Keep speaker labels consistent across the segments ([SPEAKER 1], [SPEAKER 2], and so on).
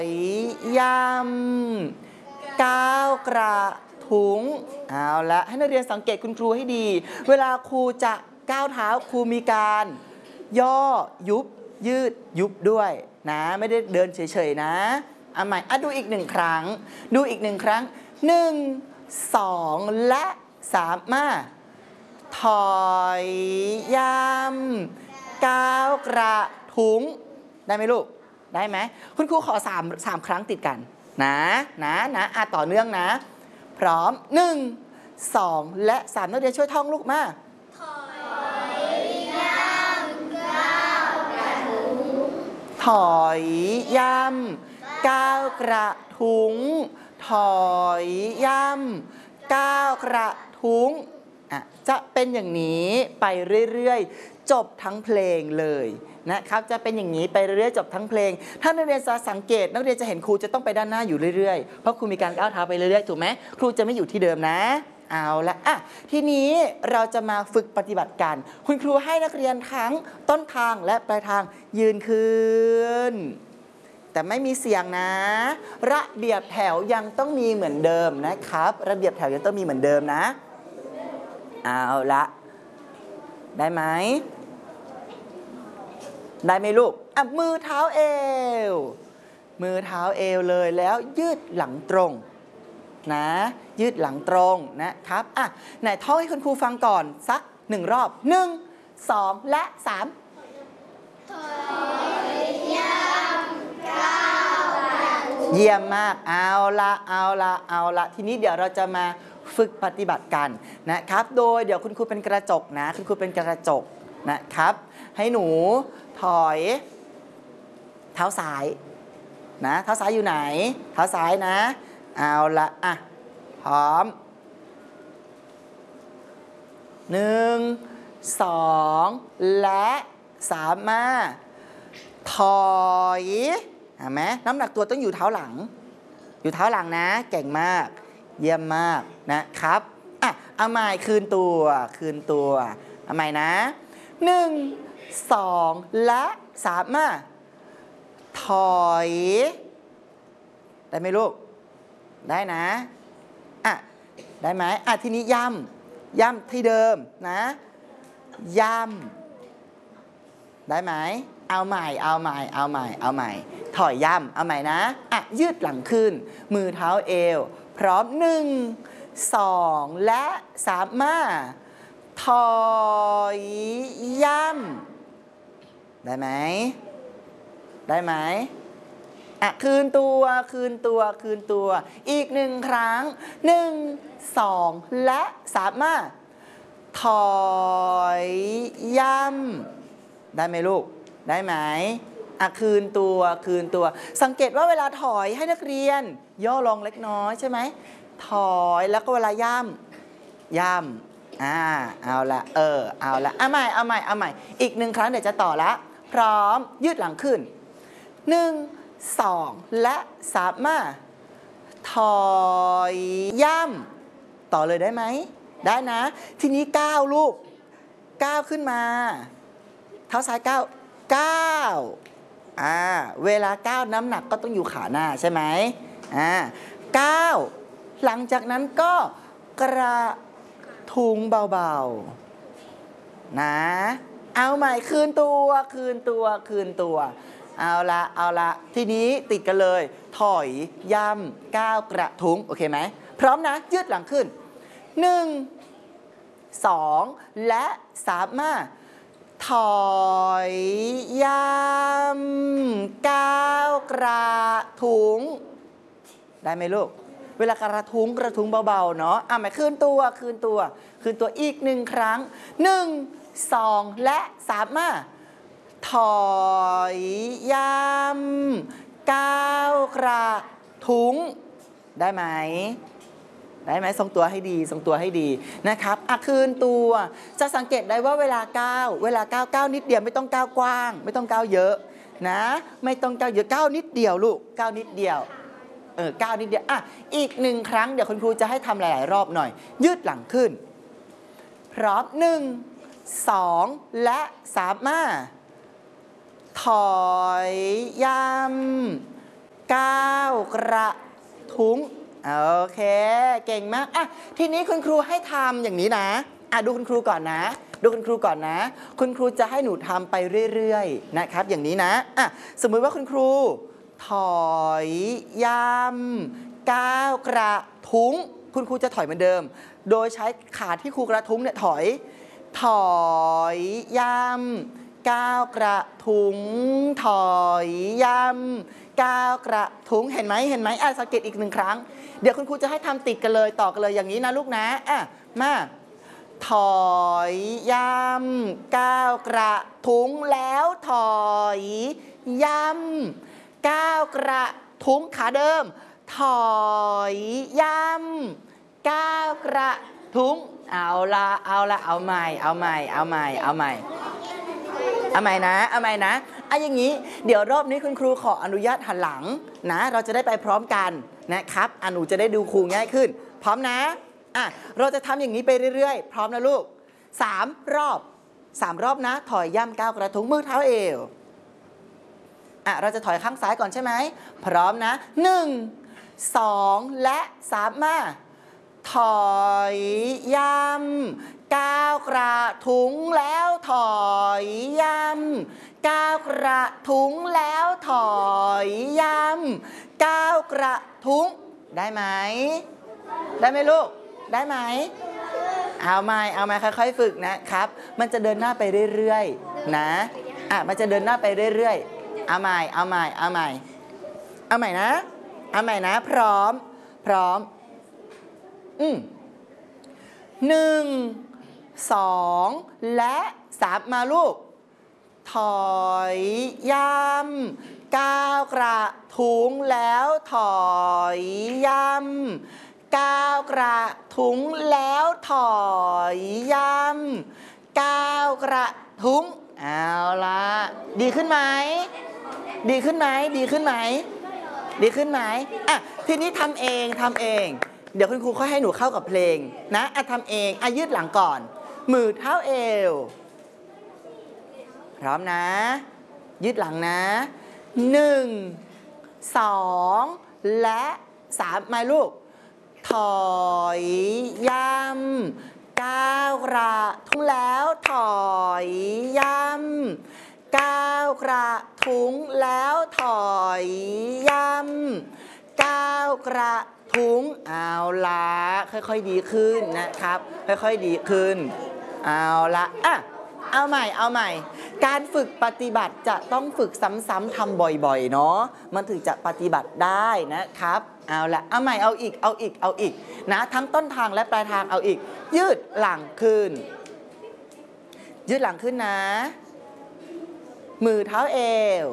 [SPEAKER 1] ย่ำก้าวกระทุ้งเอาละให้นักเรียนสังเกตคุณครูให้ดีเวลาครูจะก้าวเท้าครูมีการย่อยุบยืดยุบด้วยนะไม่ได้เดินเฉยๆนะเอาใหม่ดูอีกหนึ่งครั้งดูอีกหนึ่งครั้ง1 2และ3มาถอยย่ำก้าวกระทุ้งได้ไหมลูกได้ไหมคุณครูขอ3ครั้งติดกันนะต่อเนื่องนะพร้อม1 2และ3นักเรียนช่วยท่องลูกมาถอยย่ำก้าวกระทุ้งถอยย่ำก้าวกระทุ้งถอยย่ำก้าวกระทุ้งจะเป็นอย่างนี้ไปเรื่อยๆจบทั้งเพลงเลยนะครับจะเป็นอย่างนี้ไปเรื่อยๆจบทั้งเพลงถ้านักเรียนสังเกตนักเรียนจะเห็นครูจะต้องไปด้านหน้าอยู่เรื่อยๆเพราะครูมีการก้าวเท้าไปเรื่อยๆถูกไหมครูจะไม่อยู่ที่เดิมนะเอาละทีนี้เราจะมาฝึกปฏิบัติกันคุณครูให้นักเรียนทั้งต้นทางและปลายทางยืนขึ้นแต่ไม่มีเสียงนะระเบียบแถวยังต้องมีเหมือนเดิมนะครับระเบียบแถวยังต้องมีเหมือนเดิมนะเอาละได้ไหมได้ไหมลูกมือเท้าเอวมือเท้าเอวเลยแล้วยืดหลังตรงนะยืดหลังตรงนะครับไหนท่องให้คุณครูฟังก่อนสัก1 รอบ1 2และ3ถอยย่ำก้าวกระทุ้งเยี่ยมมากเอาละทีนี้เดี๋ยวเราจะมาฝึกปฏิบัติกันนะครับโดยเดี๋ยวคุณครูเป็นกระจกนะคุณครูเป็นกระจกนะครับให้หนูถอยเท้าซ้ายนะเท้าซ้ายอยู่ไหนเท้าซ้ายนะเอาละพร้อม1 2และ3มาถอยเห็นไหมน้ำหนักตัวต้องอยู่เท้าหลังนะเก่งมากเยี่ยมมากนะครับเอาใหม่คืนตัวเอาใหม่นะ1 2และ3มาถอยได้ไหมลูกได้นะได้ไหมทีนี้ย่ำที่เดิมนะย่ำได้ไหมเอาใหม่ถอยย่ำเอาใหม่นะยืดหลังขึ้นมือเท้าเอวพร้อม1 2และ3มาถอยย่ำได้ไหมคืนตัวอีก1 ครั้ง1 2และ3มาถอยย่ำได้ไหมลูกได้ไหมคืนตัวสังเกตว่าเวลาถอยให้นักเรียนย่อลงเล็กน้อยใช่ไหมถอยแล้วก็เวลาย่ำเอาละเอาละเอาใหม่อีก1 ครั้งเดี๋ยวจะต่อละพร้อมยืดหลังขึ้น1 2และ3มาถอยย่ำต่อเลยได้ไหมได้นะทีนี้9ลูก9ขึ้นมาเท้าซ้าย9เวลา9น้ำหนักก็ต้องอยู่ขาหน้าใช่ไหม9หลังจากนั้นก็กระทุ้งเบาๆนะเอาใหม่คืนตัวเอาละทีนี้ติดกันเลยถอยย่ำก้าวกระทุ้งโอเคไหมพร้อมนะยืดหลังขึ้น1 2และ3มาถอยย่ำก้าวกระทุ้งได้ไหมลูกเวลากระทุ้งเบาๆเนาะมาคืนตัวอีก1 ครั้ง1 2และ3มาถอยย่ำก้าวกระทุ้งได้ไหมทรงตัวให้ดีนะครับคืนตัวจะสังเกตได้ว่าเวลาก้าวนิดเดียวไม่ต้องก้าวกว้างไม่ต้องก้าวเยอะนะไม่ต้องก้าวเยอะก้าวนิดเดียวลูกก้าวนิดเดียวก้าวนิดเดียวอีก1 ครั้งเดี๋ยวคุณครูจะให้ทำหลายๆรอบหน่อยยืดหลังขึ้นพร้อม1 2และ3มาถอยย่ำ 9 กระทุ้งโอเคเก่งมากอ่ะทีนี้คุณครูให้ทำอย่างนี้นะดูคุณครูก่อนนะดูคุณครูก่อนนะคุณครูจะให้หนูทำไปเรื่อยๆนะครับอย่างนี้นะสมมุติว่าคุณครูถอยย่ำ9 กระทุ้งคุณครูจะถอยเหมือนเดิมโดยใช้ขาที่ครูกระทุ้งเนี่ยถอยย่ำ9 กระทุ้งถอยย่ำ9 กระทุ้งเห็นไหมสังเกตอีก1 ครั้งเดี๋ยวคุณครูจะให้ทำติดกันเลยต่อกันเลยอย่างนี้นะลูกนะมาถอยย่ำ9 กระทุ้งแล้วถอยย่ำ9 กระทุ้งขาเดิมถอยย่ำ9 กระทุ้งเอาละเอาใหม่นะอย่างนี้เดี๋ยวรอบนี้คุณครูขออนุญาตหันหลังนะเราจะได้ไปพร้อมกันนะครับหนูจะได้ดูครูง่ายขึ้นพร้อมนะเราจะทำอย่างนี้ไปเรื่อยๆพร้อมนะลูก3 รอบนะถอยย่ำ9 กระทุ้งมือเท้าเอวเราจะถอยข้างซ้ายก่อนใช่ไหมพร้อมนะ1 2 และ 3มาถอยย่ำ9 กระทุ้งแล้วถอยย่ำ9 กระทุ้งแล้วถอยย่ำ9 กระทุ้งได้ไหมลูกได้ไหมเอาใหม่ค่อยๆฝึกนะครับมันจะเดินหน้าไปเรื่อยๆนะมันจะเดินหน้าไปเรื่อยๆเอาใหม่นะพร้อม1 2 และ 3มาลูกถอยย่ำ9 กระทุ้งแล้วถอยย่ำ9 กระทุ้งแล้วถอยย่ำ9 กระทุ้งเอาละดีขึ้นไหมทีนี้ทำเองเดี๋ยวคุณครูค่อยให้หนูเข้ากับเพลงนะทำเองยืดหลังก่อนมือเท้าเอวพร้อมนะยืดหลังนะ1 2 และ 3มาลูกถอยย่ำ9 กระทุ้งแล้วถอยย่ำ9 กระทุ้งแล้วถอยย่ำ9 กระทุ้งเอาละค่อยๆดีขึ้นนะครับค่อยๆดีขึ้นเอาละเอาใหม่การฝึกปฏิบัติจะต้องฝึกซ้ำๆทำบ่อยๆเนาะมันถึงจะปฏิบัติได้นะครับเอาละเอาใหม่เอาอีกนะทั้งต้นทางและปลายทางเอาอีกยืดหลังขึ้นนะมือเท้าเอว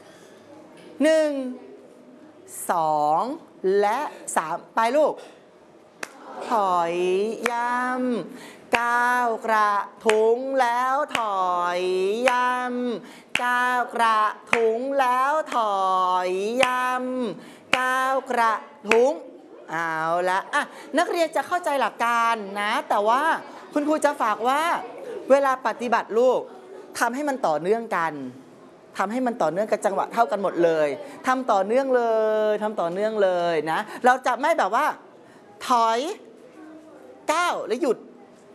[SPEAKER 1] 1 2 และ 3ไปลูกถอยย่ำ9 กระทุ้งแล้วถอยย่ำ9 กระทุ้งแล้วถอยย่ำ9 กระทุ้งเอาละนักเรียนจะเข้าใจหลักการนะแต่ว่าคุณครูจะฝากว่าเวลาปฏิบัติลูกทำให้มันต่อเนื่องกันจังหวะเท่ากันหมดเลยทำต่อเนื่องเลยนะเราจะไม่แบบว่าถอย9แล้วหยุด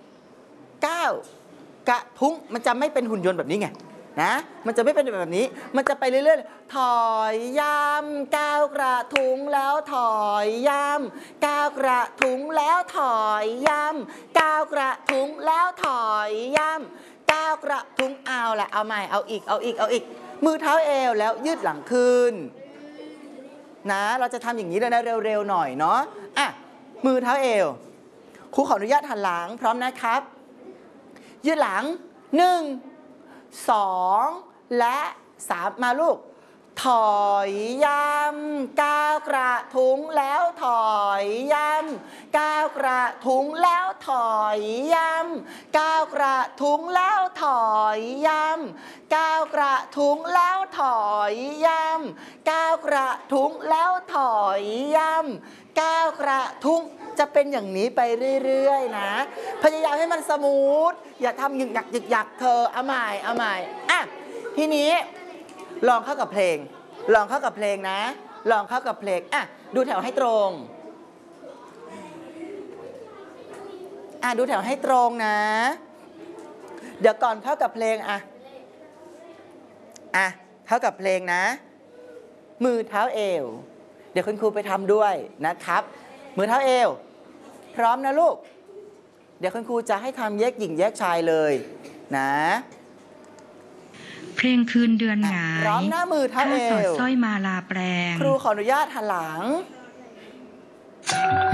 [SPEAKER 1] 9 กระทุ้งมันจะไม่เป็นหุ่นยนต์แบบนี้ไงนะมันจะไม่เป็นแบบนี้มันจะไปเรื่อยๆถอยย่ำ9 กระทุ้งแล้วถอยย่ำ9 กระทุ้งแล้วถอยย่ำ9 กระทุ้งแล้วถอยย่ำ9 กระทุ้งเอาละเอาใหม่เอาอีกมือเท้าเอวแล้วยืดหลังขึ้นนะเราจะทำอย่างนี้เลยนะเร็วๆหน่อยเนาะมือเท้าเอวครูขออนุญาตหันหลังพร้อมนะครับยืดหลัง1 2 และ 3มาลูกถอยย่ำ9 กระทุ้งแล้วถอยย่ำ9 กระทุ้งแล้วถอยย่ำ9 กระทุ้งแล้วถอยย่ำ9 กระทุ้งแล้วถอยย่ำ9 กระทุ้งแล้วถอยย่ำ9 กระทุ้งจะเป็นอย่างนี้ไปเรื่อยๆนะพยายามให้มันสมูทอย่าทำหยึกยักเธอเอาใหม่ทีนี้ลองเข้ากับเพลงนะลองเข้ากับเพลงอ่ะดูแถวให้ตรงดูแถวให้ตรงนะเดี๋ยวก่อนเข้ากับเพลงเข้ากับเพลงนะมือเท้าเอวเดี๋ยวคุณครูไปทำด้วยนะครับมือเท้าเอวพร้อมนะลูกเดี๋ยวคุณครูจะให้ทำแยกหญิงแยกชายเลยนะ
[SPEAKER 2] เพลงคืนเดือนหงาย
[SPEAKER 1] พร้อมหน้ามือเท้าเอว
[SPEAKER 2] สอดสร้อยมาลาแปลง
[SPEAKER 1] ครูขออนุญาตหันหลัง